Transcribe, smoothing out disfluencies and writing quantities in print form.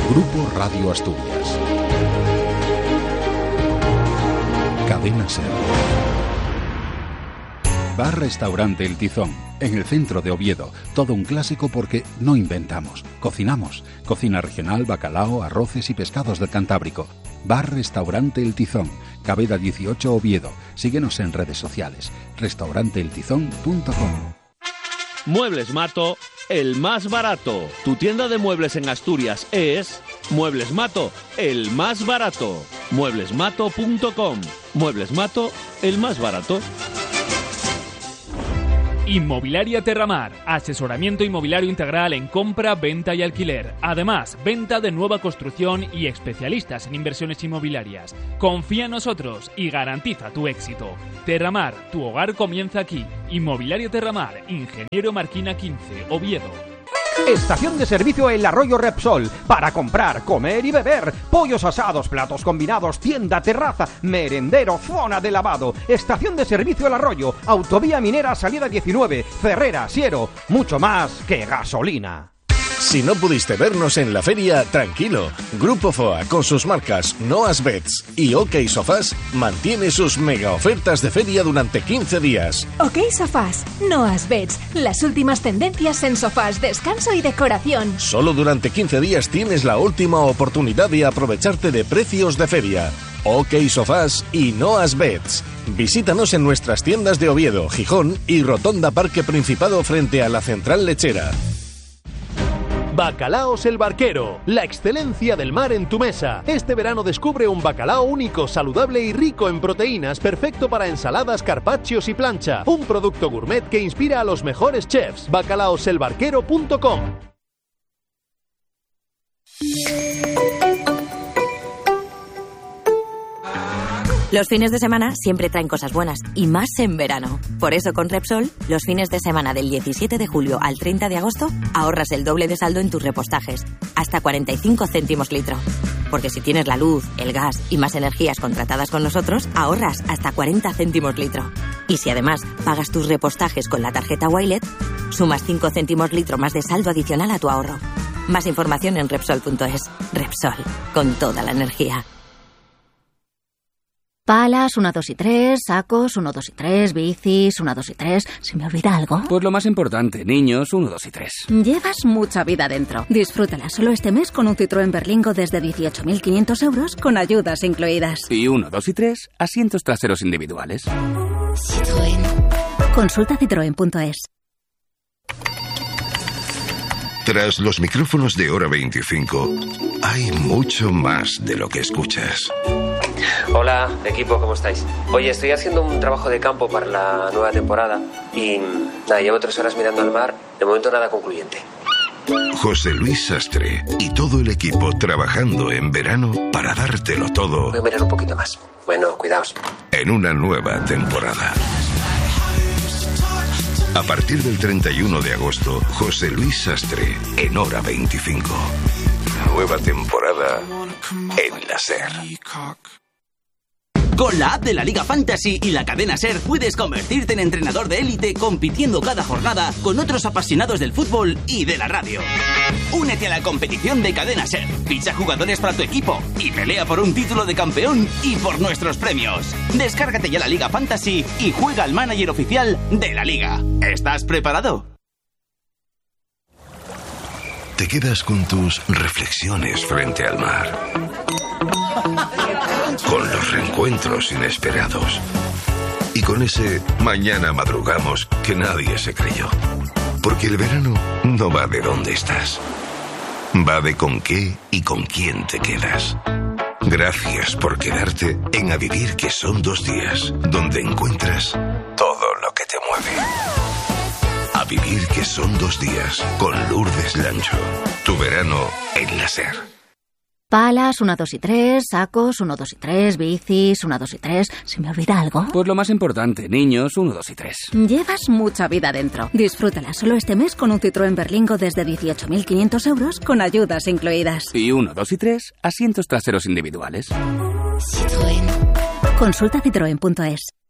Grupo Radio Asturias. Cadena SER. Bar-restaurante El Tizón, en el centro de Oviedo. Todo un clásico porque no inventamos, cocinamos. Cocina regional, bacalao, arroces y pescados del Cantábrico. Bar-restaurante El Tizón, Cabeda 18 Oviedo. Síguenos en redes sociales. restauranteeltizón.com. Muebles Mato, el más barato. Tu tienda de muebles en Asturias es Muebles Mato, el más barato. Mueblesmato.com. Muebles Mato, el más barato. Inmobiliaria Terramar, asesoramiento inmobiliario integral en compra, venta y alquiler. Además, venta de nueva construcción y especialistas en inversiones inmobiliarias. Confía en nosotros y garantiza tu éxito. Terramar, tu hogar comienza aquí. Inmobiliaria Terramar, Ingeniero Marquina 15, Oviedo. Estación de servicio El Arroyo Repsol. Para comprar, comer y beber. Pollos asados, platos combinados, tienda, terraza, merendero, zona de lavado. Estación de servicio El Arroyo. Autovía Minera, salida 19. Ferrera, Siero. Mucho más que gasolina. Si no pudiste vernos en la feria, tranquilo. Grupo FOA, con sus marcas Noas Beds y OK Sofás, mantiene sus mega ofertas de feria durante 15 días. OK Sofás, Noas Beds, las últimas tendencias en sofás, descanso y decoración. Solo durante 15 días tienes la última oportunidad de aprovecharte de precios de feria. OK Sofás y Noas Beds. Visítanos en nuestras tiendas de Oviedo, Gijón y Rotonda Parque Principado frente a la Central Lechera. Bacalaos El Barquero, la excelencia del mar en tu mesa. Este verano descubre un bacalao único, saludable y rico en proteínas, perfecto para ensaladas, carpaccios y plancha. Un producto gourmet que inspira a los mejores chefs. Bacalaoselbarquero.com. Los fines de semana siempre traen cosas buenas, y más en verano. Por eso con Repsol, los fines de semana del 17 de julio al 30 de agosto, ahorras el doble de saldo en tus repostajes, hasta 45 céntimos litro. Porque si tienes la luz, el gas y más energías contratadas con nosotros, ahorras hasta 40 céntimos litro. Y si además pagas tus repostajes con la tarjeta Wilet, sumas 5 céntimos litro más de saldo adicional a tu ahorro. Más información en Repsol.es. Repsol, con toda la energía. Palas, 1, 2 y 3, sacos, 1, 2 y 3, bicis, 1, 2 y 3... ¿Se me olvida algo? Pues lo más importante, niños, 1, 2 y 3. Llevas mucha vida dentro. Disfrútala solo este mes con un Citroën Berlingo desde 18.500 euros con ayudas incluidas. Y 1, 2 y 3, asientos traseros individuales. Citroën. Consulta citroen.es. Tras los micrófonos de Hora 25, hay mucho más de lo que escuchas. Hola, equipo, ¿cómo estáis? Oye, estoy haciendo un trabajo de campo para la nueva temporada y nada, llevo 3 horas mirando al mar, de momento nada concluyente. José Luis Sastre y todo el equipo trabajando en verano para dártelo todo. Voy a mirar un poquito más. Bueno, cuidaos. En una nueva temporada. A partir del 31 de agosto, José Luis Sastre en Hora 25. Nueva temporada en la SER. Con la app de la Liga Fantasy y la cadena SER puedes convertirte en entrenador de élite compitiendo cada jornada con otros apasionados del fútbol y de la radio. Únete a la competición de cadena SER, ficha jugadores para tu equipo y pelea por un título de campeón y por nuestros premios. Descárgate ya la Liga Fantasy y juega al manager oficial de la Liga. ¿Estás preparado? Te quedas con tus reflexiones frente al mar, con los reencuentros inesperados y con ese mañana madrugamos que nadie se creyó. Porque el verano no va de dónde estás, va de con qué y con quién te quedas. Gracias por quedarte en A Vivir, que son 2 días, donde encuentras todo lo que te mueve. A Vivir, que son 2 días, con Lourdes Lancho. Tu verano en la SER. Palas, 1, 2 y 3, sacos, 1, 2 y 3, bicis, 1, 2 y 3... ¿Se me olvida algo? Pues lo más importante, niños, 1, 2 y 3. Llevas mucha vida dentro. Disfrútala solo este mes con un Citroën Berlingo desde 18.500 euros con ayudas incluidas. Y 1, 2 y 3, asientos traseros individuales. Citroën. Consulta citroen.es.